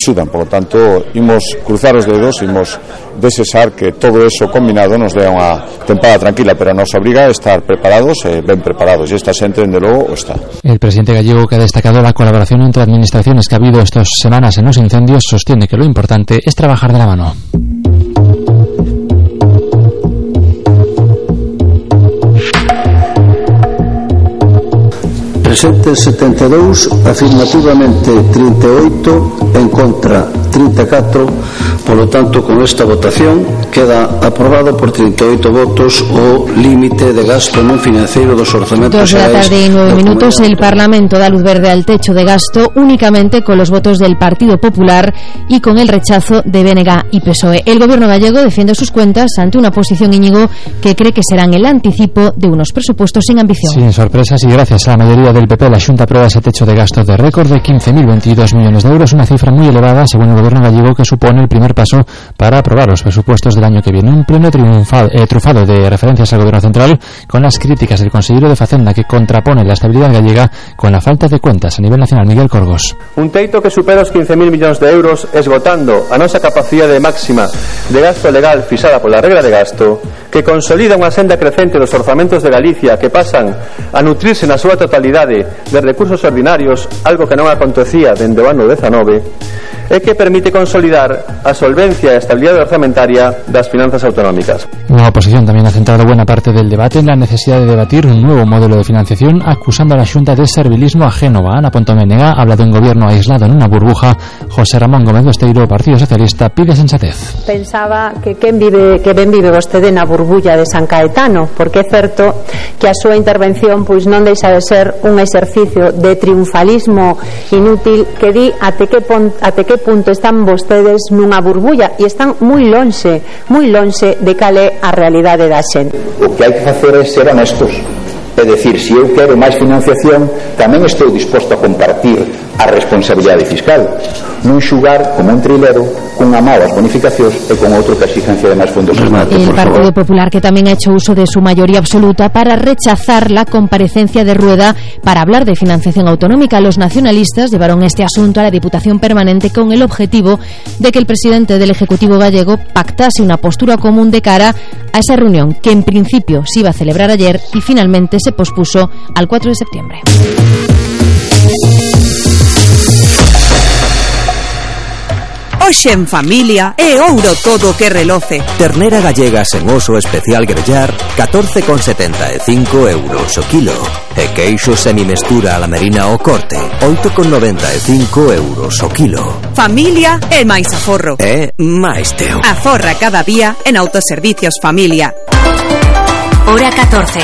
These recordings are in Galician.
axudan. Por lo tanto, imos cruzar os dedos, imos desexar que todo eso combinado nos dé unha tempada tranquila, pero nos obriga a estar preparados, ben preparados, e esta xente, dende logo, está. El presidente gallego, que ha destacado la colaboración entre administraciones que ha habido estas semanas en los incendios, sostiene que lo importante es trabajar de la mano. Presentes 72, afirmativamente 38, en contra 34, polo tanto, con esta votación queda aprobado por 38 votos o límite de gasto non financeiro dos orzamentos. 2 de la tarde y 9 minutos, el Parlamento da luz verde al techo de gasto únicamente con los votos del Partido Popular y con el rechazo de BNG y PSOE. El gobierno gallego defiende sus cuentas ante una oposición, Íñigo, que cree que serán el anticipo de unos presupuestos sin ambición. Sin sorpresas y gracias a la mayoría del PP, la Xunta aprueba ese techo de gasto de récord de 15.022 millones de euros, una cifra muy elevada según el gobierno gallego, que supone el primer paso para aprobar los presupuestos del año que viene. Un pleno trufado de referencias al gobierno central, con las críticas del consejero de Facenda, que contrapone la estabilidad gallega con la falta de cuentas a nivel nacional. Miguel Corgos. Un teito que supera os 15.000 millóns de euros, esgotando a nosa capacidade máxima de gasto legal fixada pola regra de gasto, que consolida unha senda crecente dos orzamentos de Galicia, que pasan a nutrirse na súa totalidade de recursos ordinarios, algo que non acontecía dende o ano 19, e que permite consolidar a solvencia e a estabilidade orzamentaria das finanzas autonómicas. La oposición también ha centrado buena parte del debate en la necesidad de debatir un nuevo modelo de financiación, acusando a la Xunta de servilismo ajeno. Ana Pontoménega habla de un gobierno aislado en una burbuja. José Ramón Gómez Besteiro, Partido Socialista, pide sensatez. Pensaba que ben vive vostede na burbulla de San Caetano, porque é certo que a súa intervención pois non deixa de ser un exercicio de triunfalismo inútil que di até que punto están vostedes nunha burbulla, e están moi lonxe de cale a realidade da xente. O que hai que facer é ser honestos, é dicir, se eu quero máis financiación, tamén estou disposto a compartir a responsabilidade fiscal, non xugar como un trilero cunha malas bonificacións e con outro que exigencia de máis fondos. El Partido Popular, que también ha hecho uso de su mayoría absoluta para rechazar la comparecencia de Rueda para hablar de financiación autonómica. Los nacionalistas llevaron este asunto a la Diputación Permanente con el objetivo de que el presidente del Ejecutivo gallego pactase una postura común de cara a esa reunión, que en principio se iba a celebrar ayer y finalmente se pospuso al 4 de septiembre. Hoxe en familia é ouro todo que reloce. Ternera gallega sen oso especial grellar, 14,75 euros o kilo. E queixo semimestura a la merina o corte, 8,95 euros o kilo. Familia é máis aforro. É máis teu. Aforra cada día en Autoservicios Familia. Hora 14.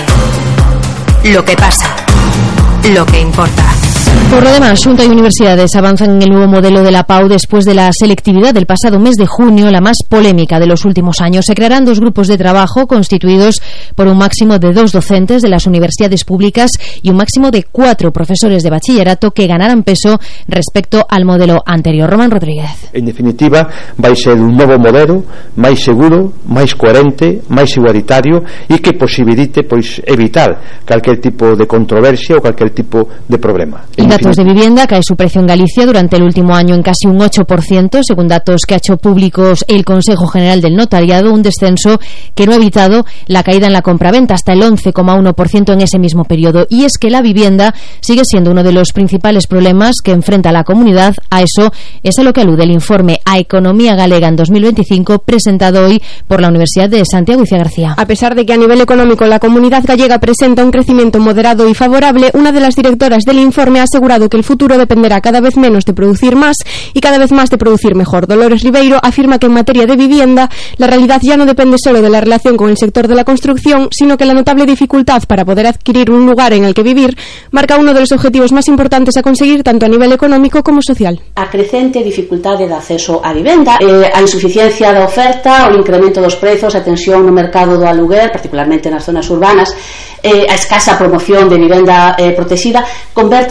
Lo que pasa. Lo que importa. Por lo demás, Xunta y universidades avanzan en el nuevo modelo de la PAU después de la selectividad del pasado mes de junio, la más polémica de los últimos años. Se crearán 2 grupos de trabajo constituidos por un máximo de 2 docentes de las universidades públicas y un máximo de 4 profesores de bachillerato que ganarán peso respecto al modelo anterior. Román Rodríguez. En definitiva, vai ser un novo modelo máis seguro, máis coherente, máis igualitario e que posibilite evitar calquer tipo de controversia ou calquer tipo de problema. En datos de vivienda, cae su precio en Galicia durante el último año en casi un 8%, según datos que ha hecho públicos el Consejo General del Notariado, un descenso que no ha evitado la caída en la compraventa hasta el 11,1% en ese mismo periodo. Y es que la vivienda sigue siendo uno de los principales problemas que enfrenta la comunidad. A eso es a lo que alude el informe A Economía Galega en 2025, presentado hoy por la Universidad de Santiago Icía García. A pesar de que a nivel económico la comunidad gallega presenta un crecimiento moderado y favorable, una de las directoras del informe ha asegurado que el futuro dependerá cada vez menos de producir más y cada vez más de producir mejor. Dolores Ribeiro afirma que en materia de vivienda la realidad ya no depende solo de la relación con el sector de la construcción, sino que la notable dificultad para poder adquirir un lugar en el que vivir marca uno de los objetivos más importantes a conseguir tanto a nivel económico como social. A crecente dificultade de acceso á vivenda, a insuficiencia da oferta, o incremento dos prezos, a tensión no mercado do aluguer, particularmente nas zonas urbanas, a escasa promoción de vivenda protegida, converten este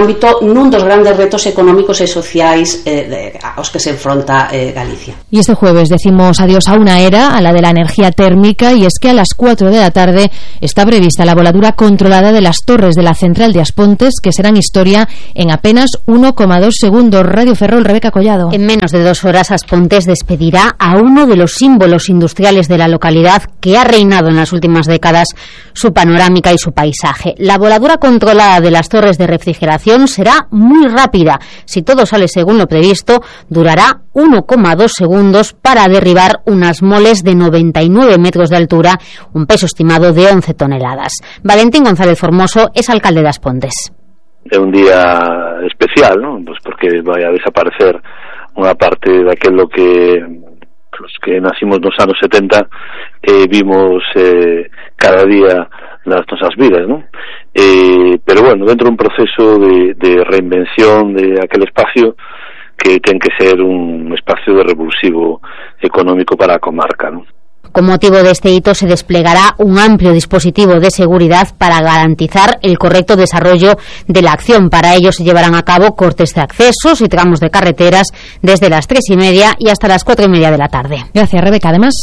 ámbito nun dos grandes retos económicos e sociais aos que se enfronta Galicia. Y este jueves decimos adiós a una era, a la de la energía térmica, y es que a las 4 de la tarde está prevista la voladura controlada de las torres de la central de Aspontes, que serán historia en apenas 1,2 segundos. Radio Ferrol, Rebeca Collado. En menos de 2 horas, Aspontes despedirá a uno de los símbolos industriales de la localidad que ha reinado en las últimas décadas su panorámica y su paisaje. La voladura controlada de las torres de refrigeración será muy rápida. Si todo sale según lo previsto, durará 1,2 segundos para derribar unas moles de 99 metros de altura, un peso estimado de 11 toneladas. Valentín González Formoso es alcalde de Aspontes. É un día especial, ¿no? Pues porque vai a desaparecer unha parte daquilo que los que nacimos nos anos 70 vimos cada día nas nosas vidas, ¿no? Pero bueno, dentro de un proceso de reinvención de aquel espacio que ten que ser un espacio de revulsivo económico para a comarca, ¿no? Con motivo de este hito se desplegará un amplio dispositivo de seguridad para garantizar el correcto desarrollo de la acción. Para ello se llevarán a cabo cortes de accesos y tramos de carreteras desde las 3:30 y hasta las 4:30 de la tarde. Gracias, Rebeca. Además,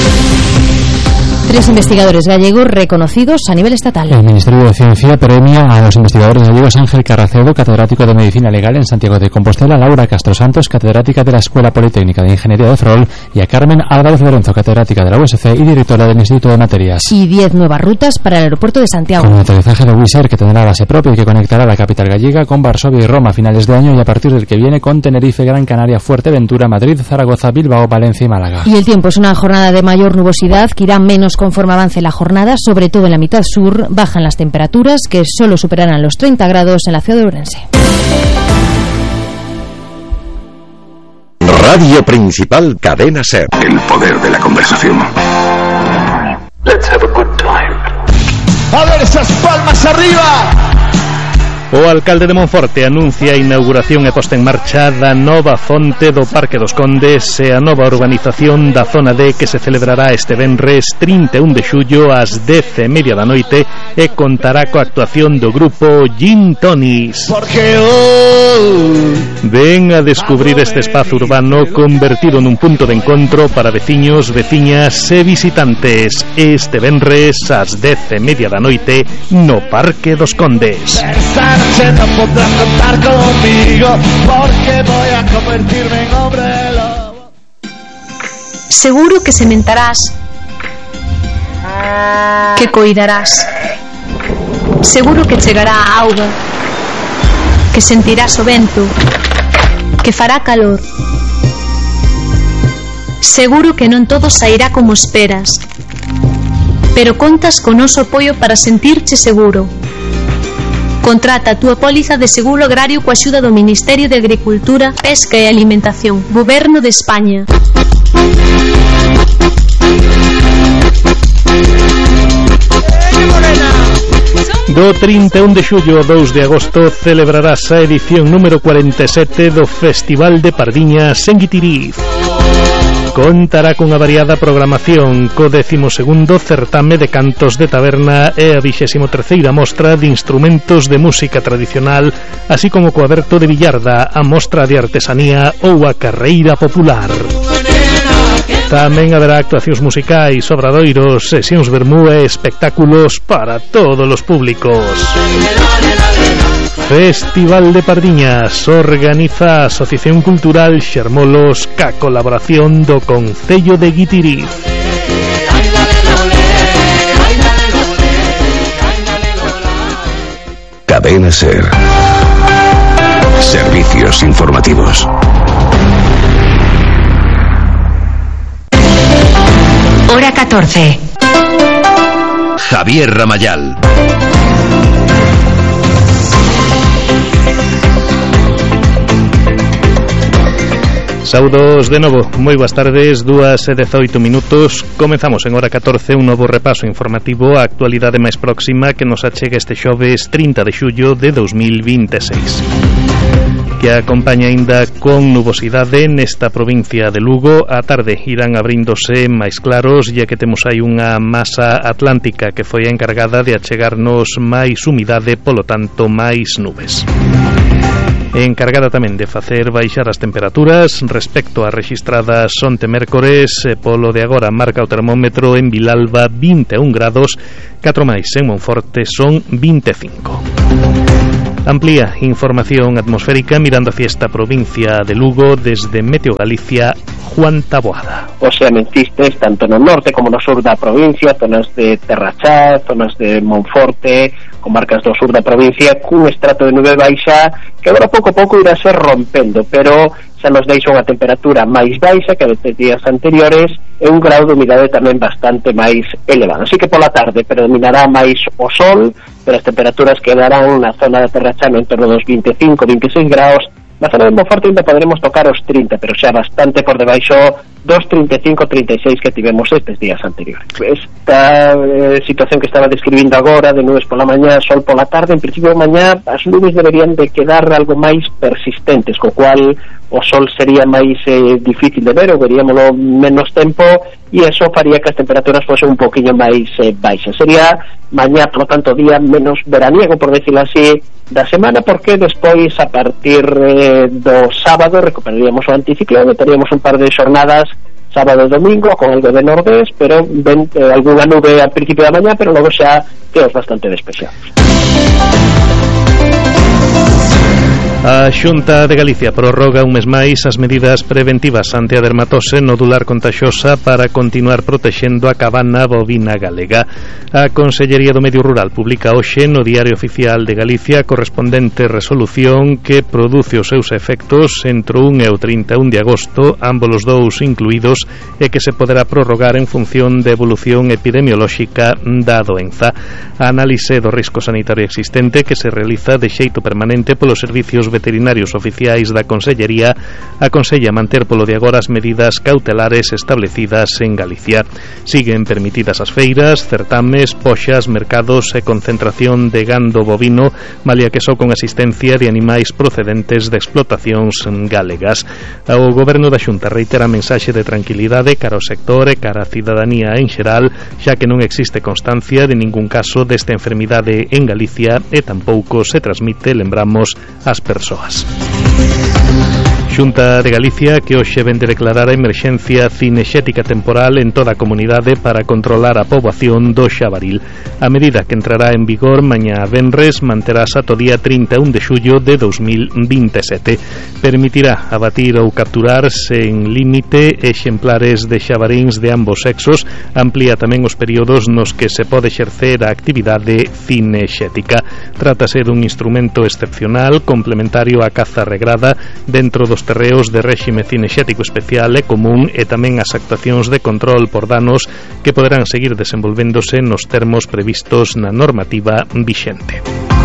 3 investigadores gallegos reconocidos a nivel estatal. El Ministerio de Ciencia premia a los investigadores gallegos Ángel Carracedo, catedrático de Medicina Legal en Santiago de Compostela, Laura Castro Santos, catedrática de la Escuela Politécnica de Ingeniería de Ferrol, y a Carmen Álvarez Lorenzo, catedrática de la USC y directora del Instituto de Materias. Y 10 nuevas rutas para el aeropuerto de Santiago. Con el aterrizaje de Wizz Air, que tendrá base propia y que conectará la capital gallega con Varsovia y Roma a finales de año, y a partir del que viene con Tenerife, Gran Canaria, Fuerteventura, Madrid, Zaragoza, Bilbao, Valencia y Málaga. Y el tiempo es una jornada de mayor nubosidad que irá menos conforme avance la jornada, sobre todo en la mitad sur. Bajan las temperaturas, que solo superarán los 30 grados en la ciudad de Ourense. Radio Principal, Cadena SER. El poder de la conversación. Let's have a good time. A ver esas palmas arriba. O alcalde de Monforte anuncia a inauguración e posta en marcha da nova fonte do Parque dos Condes e a nova urbanización da zona D, que se celebrará este venres 31 de xullo ás 10:30 da noite e contará coa actuación do grupo Gin Tonis. Ven a descubrir este espazo urbano convertido nun punto de encontro para veciños, veciñas e visitantes. Este venres ás 10:30 da noite no Parque dos Condes. No podrás contar conmigo porque voy a convertirme en hombre lobo. Seguro que sementarás, que coidarás. Seguro que chegará a auga, que sentirás o vento, que fará calor. Seguro que non todo sairá como esperas, pero contas con noso apoio para sentirche seguro. Contrata a túa póliza de seguro agrario coa axuda do Ministerio de Agricultura, Pesca e Alimentación, Goberno de España. Do 31 de xullo ao 2 de agosto celebrarás a edición número 47 do Festival de Pardiñas en Guitiriz. Contará cunha variada programación, co 12º certame de cantos de taberna e a 23ª mostra de instrumentos de música tradicional, así como co aberto de billarda, a mostra de artesanía ou a carreira popular. Tamén haberá actuacións musicais, obradoiros, sesións vermú e espectáculos para todos os públicos. Festival de Pardiñas organiza a Asociación Cultural Xermolos ca colaboración do Concello de Guitiriz. Cadena SER. Servicios informativos. Hora 14. Javier Ramayal. Saudos de novo, moi boas tardes, 2:18. Comezamos en hora 14 un novo repaso informativo á actualidade máis próxima que nos achega este xoves 30 de xullo de 2026. que acompaña aínda con nubosidade nesta provincia de Lugo. A tarde irán abríndose máis claros, ya que temos aí unha masa atlántica que foi a encargada de achegarnos máis humidade, polo tanto máis nubes. Encargada tamén de facer baixar as temperaturas respecto a registradas onte mércores. Polo de agora marca o termómetro en Vilalba 21 grados, 4 máis en Monforte son 25. Amplía información atmosférica mirando hacia esta provincia de Lugo desde Meteo Galicia, Juan Taboada. Os sementistas, tanto no norte como no sur da provincia, zonas de Terrachá, zonas de Monforte, comarcas do sur da provincia, cun estrato de nube baixa que agora pouco a pouco irá ser rompendo, pero xa nos deixa unha temperatura máis baixa que desde días anteriores e un grau de humidade tamén bastante máis elevado. Así que pola tarde predominará máis o sol, pero as temperaturas quedarán na zona de Terrachano en torno dos 25-26 graus. Na zona de Monforte ainda poderemos tocar os 30, pero xa bastante por debaixo dos 35-36 que tivemos estes días anteriores. Esta situación que estaba describindo agora, de nubes pola mañá, sol pola tarde, en principio mañá as nubes deberían de quedar algo máis persistentes, co cual o sol sería máis difícil de ver, ou veríamoslo menos tempo, e eso faría que as temperaturas fosen un poquinho máis baixas. Sería mañá, por lo tanto, día menos veraniego, por decirlo así, da semana, porque despois, a partir do sábado, recuperaríamos o anticiclón e teríamos un par de xornadas sábado e domingo con algo de nordés, pero ven algunha nube a principio da mañá, pero logo xa teos bastante despejados. A Xunta de Galicia prorroga un mes máis as medidas preventivas ante a dermatose nodular contaxosa para continuar protexendo a cabana bovina galega. A Consellería do Medio Rural publica hoxe no Diario Oficial de Galicia a correspondente resolución que produce os seus efectos entre 1 e o 31 de agosto, ambos os dous incluídos, e que se poderá prorrogar en función de evolución epidemiolóxica da doenza. A análise do risco sanitario existente que se realiza de xeito permanente polos servicios veterinarios oficiais da Consellería aconsella manter polo de agora as medidas cautelares establecidas en Galicia. Siguen permitidas as feiras, certames, poxas, mercados e concentración de gando bovino, malia que só con asistencia de animais procedentes de explotacións galegas. O Goberno da Xunta reitera a mensaxe de tranquilidade cara ao sector e cara á cidadanía en xeral, xa que non existe constancia de ningún caso desta enfermidade en Galicia e tampouco se transmite, lembramos, ás persoas. Xunta de Galicia que hoxe vende declarar a emerxencia cinexética temporal en toda a comunidade para controlar a poboación do xabaril. A medida que entrará en vigor mañá venres manterás ata o día 31 de xullo de 2027. Permitirá abatir ou capturar sen límite exemplares de xabaríns de ambos sexos. Amplía tamén os períodos nos que se pode exercer a actividade cinexética. Trátase dun instrumento excepcional complementario á caza regrada dentro dos terreos de réxime cinexético especial e común e tamén as actuacións de control por danos que poderán seguir desenvolvéndose nos termos previstos na normativa vixente.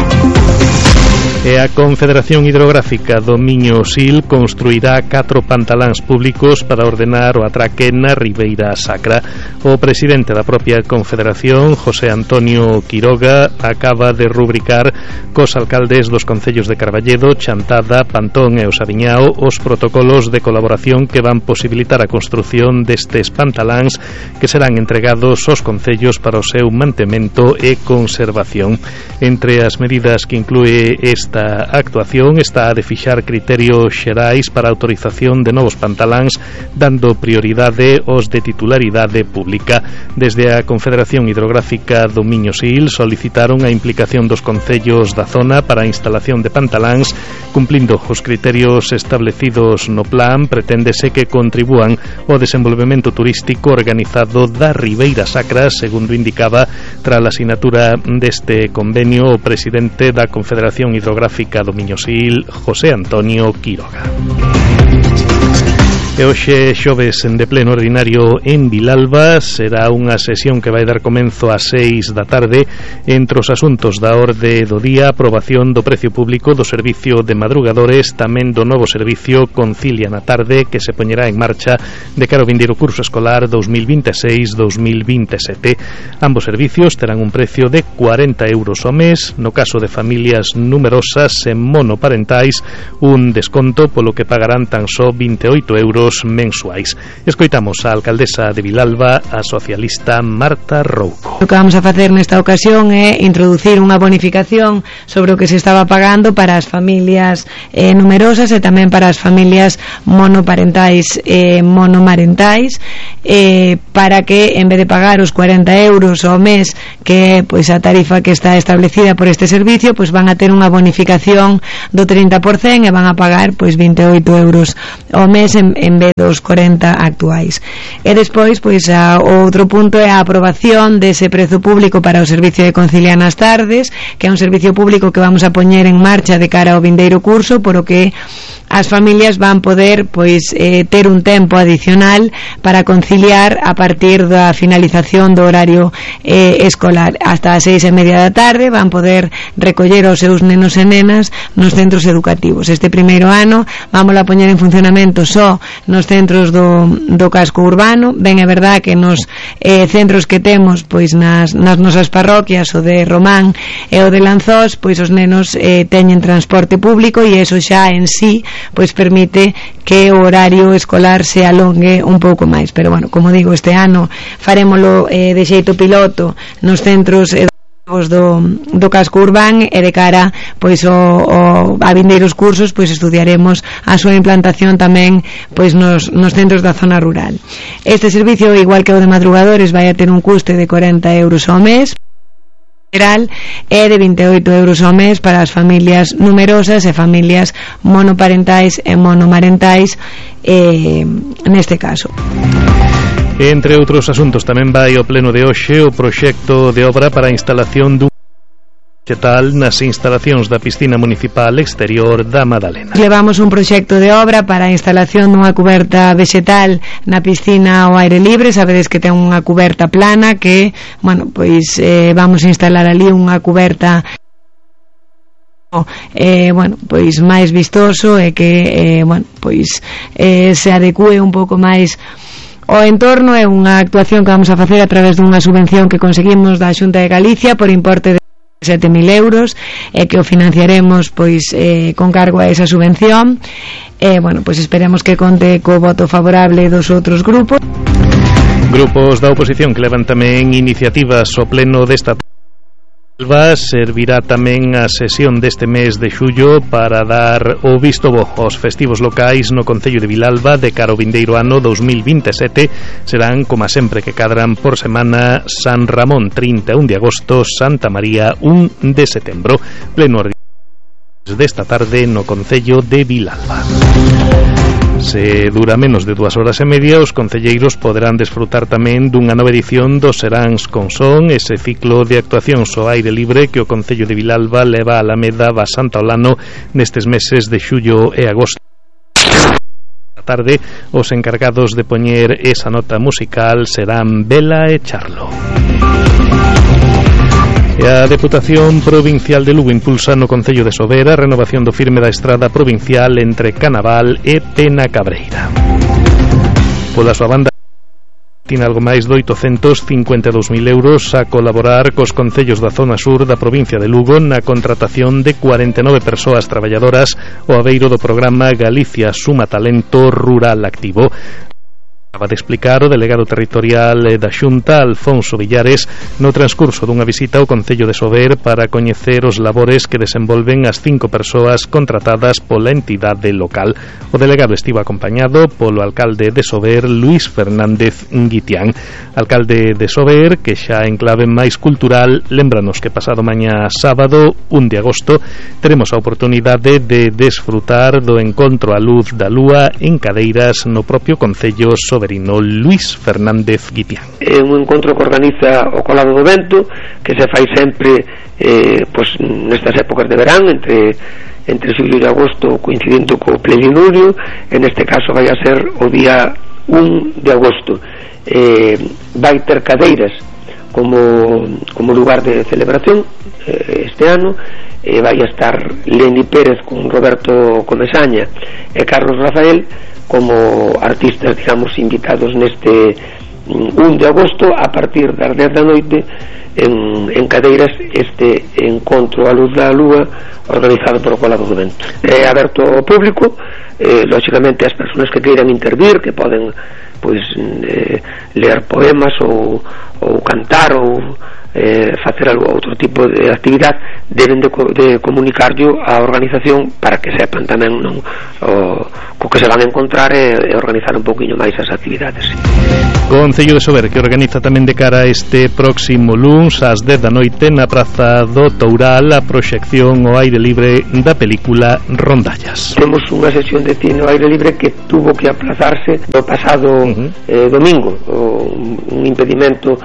E a Confederación Hidrográfica do Miño Sil construirá 4 pantaláns públicos para ordenar o atraque na Ribeira Sacra. O presidente da propia Confederación, José Antonio Quiroga, acaba de rubricar cos alcaldes dos concellos de Carballedo, Chantada, Pantón e Osaviñao os protocolos de colaboración que van posibilitar a construción destes pantaláns que serán entregados aos concellos para o seu mantemento e conservación. Entre as medidas que inclúe esta actuación está a de fixar criterios xerais para a autorización de novos pantaláns, dando prioridade aos de titularidade pública. Desde a Confederación Hidrográfica do Miño Sil solicitaron a implicación dos concellos da zona para a instalación de pantaláns, cumplindo os criterios establecidos no plan. Preténdese que contribúan ao desenvolvemento turístico organizado da Ribeira Sacra, segundo indicaba tras a asinatura deste convenio o presidente da Confederación Hidrográfica do Miño Sil, José Antonio Quiroga. E hoxe xoves de pleno ordinario en Vilalba será unha sesión que vai dar comenzo ás 6 da tarde. Entre os asuntos da orde do día, aprobación do precio público do servicio de madrugadores, tamén do novo servicio Concilia na tarde que se poñerá en marcha de cara ao vindeiro curso escolar 2026-2027. Ambos servicios terán un precio de 40 euros ao mes, no caso de familias numerosas e monoparentais un desconto polo que pagarán tan só 28 euros mensuais. Escoitamos a alcaldesa de Vilalba, a socialista Marta Rouco. O que vamos a facer nesta ocasión é introducir unha bonificación sobre o que se estaba pagando para as familias numerosas e tamén para as familias monoparentais e monomarentais, para que en vez de pagar os 40 euros ao mes, que é pois a tarifa que está establecida por este servicio, pois van a ter unha bonificación do 30% e van a pagar pois 28 euros ao mes en vez dos 40 actuais. E despois, pois, o outro punto é a aprobación dese prezo público para o servicio de Concilia nas tardes, que é un servicio público que vamos a poñer en marcha de cara ao vindeiro curso, por o que as familias van poder pois ter un tempo adicional para conciliar a partir da finalización do horario escolar. Hasta as 6:30 da tarde van poder recoller os seus nenos e nenas nos centros educativos. Este primeiro ano vamos a poñer en funcionamento só nos centros do casco urbano. Ben, é verdad que nos centros que temos pois nas nosas parroquias, o de Román e o de Lanzós, pois os nenos teñen transporte público e eso xa en sí pois permite que o horario escolar se alongue un pouco máis. Pero bueno, como digo, este ano farémolo de xeito piloto nos centros do casco urbán e de cara pois a vindeiros cursos pois estudiaremos a súa implantación tamén pois nos centros da zona rural. Este servicio, igual que o de madrugadores, vai a ter un custe de 40 euros ao mes e de 28 euros ao mes para as familias numerosas e familias monoparentais e monomarentais neste caso. Entre outros asuntos tamén vai ao pleno de hoxe o proxecto de obra para a instalación dun vegetal nas instalacións da piscina municipal exterior da Madalena. Levamos un proxecto de obra para a instalación dunha cuberta vegetal na piscina ao aire libre. Sabedes que ten unha cuberta plana que, bueno, pois vamos a instalar ali unha cuberta bueno, pois máis vistoso e que bueno, pois se adecue un pouco máis o entorno. É unha actuación que vamos a facer a través dunha subvención que conseguimos da Xunta de Galicia por importe de 7.000 euros e que o financiaremos pois con cargo a esa subvención. Bueno, pois esperemos que conte co voto favorable dos outros grupos. Grupos da oposición que levan tamén iniciativas ao pleno desta servirá tamén a sesión deste mes de xullo para dar o visto bo aos festivos locais no Concello de Vilalba de cara ao vindeiro ano 2027. Serán, como sempre que cadran por semana, San Ramón 31 de agosto, Santa María 1 de setembro. Pleno desta tarde no Concello de Vilalba. Se dura menos de 2 horas e media, os concelleiros poderán desfrutar tamén dunha nova edición dos Seráns con Son, ese ciclo de actuacións ao aire libre que o Concello de Vilalba leva a Alameda va Santa Olano nestes meses de xullo e agosto. A tarde, os encargados de poñer esa nota musical serán Bela e Charlo. E a Deputación Provincial de Lugo impulsa no Concello de Sober a renovación do firme da estrada provincial entre Canaval e Penacabreira. Pola súa banda, tiene algo máis de 852.000 euros a colaborar cos concellos da zona sur da provincia de Lugo na contratación de 49 persoas traballadoras ao abeiro do programa Galicia Suma Talento Rural Activo. Acaba de explicar o delegado territorial da Xunta, Alfonso Villares, no transcurso dunha visita ao Concello de Sober para coñecer os labores que desenvolven as 5 persoas contratadas pola entidade local. O delegado estivo acompañado polo alcalde de Sober, Luis Fernández Guitián. Alcalde de Sober, que xa en clave máis cultural, lembranos que pasado mañá sábado, 1 de agosto, teremos a oportunidade de desfrutar do encontro á luz da lúa en cadeiras no propio Concello Sober. Luis Fernández Guitián. É un encontro que organiza o Colado do Vento, que se fai sempre pois nestas épocas de verán, entre entre xullo e agosto coincidindo co plenilunio, neste caso vai a ser o día 1 de agosto. Vai ter cadeiras como lugar de celebración este ano. Vai a estar Leni Pérez con Roberto Comesaña e Carlos Rafael como artistas, digamos, invitados neste 1 de agosto a partir das 10 da noite en cadeiras, este encontro á luz da lúa organizado por o Colado do Vento. É aberto ao público, lógicamente as persoas que queiran intervir, que poden ler poemas ou cantar ou facer outro tipo de actividade, deben de comunicarlo á organización para que sepan tamén co que se van a encontrar e organizar un poquinho máis as actividades. Concello de Sober, que organiza tamén de cara este próximo luns ás 10 da noite na Praza do Toural a proxección ao aire libre da película Rondallas. Temos unha sesión de cine ao aire libre que tuvo que aplazarse no pasado domingo, un impedimento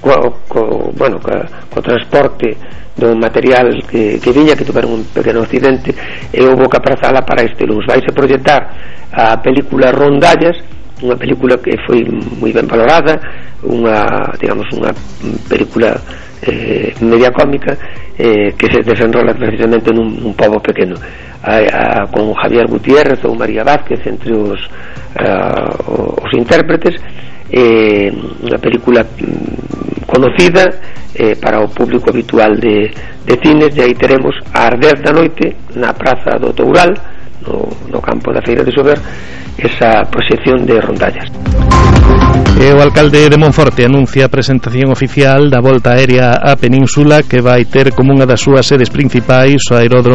co transporte do material que viña, que tuveron un pequeno accidente e houve que aprazala para este lunes. Vaise proxectar a película Rondallas, unha película que foi moi ben valorada, unha película media cómica que se desenrola precisamente nun pobo pequeno, con Javier Gutiérrez ou María Vázquez entre os intérpretes. Unha película conocida para o público habitual de cines, e aí teremos ás 10 da noite na Praza do Toural, no campo da Feira de Sober, esa proxección de Rondallas. O alcalde de Monforte anuncia a presentación oficial da volta aérea á Península, que vai ter como unha das súas sedes principais o aeródromo